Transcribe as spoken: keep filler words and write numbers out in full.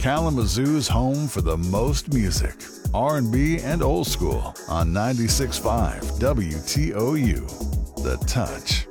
Kalamazoo's home for the most music, R and B and old school on ninety-six point five W T O U. The Touch.